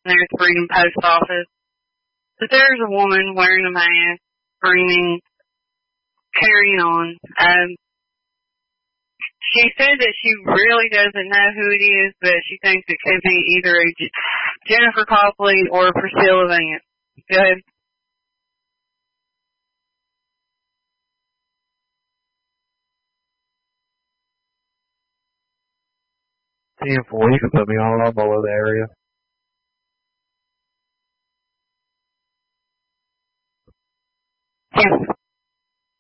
There's Freedom Post Office. But there's a woman wearing a mask, screaming, "Carry on." She said that she really doesn't know who it is, but she thinks it could be either a Jennifer Copley or Priscilla Vance. Go ahead. Damn, fool, you can put me all over the area. Yeah.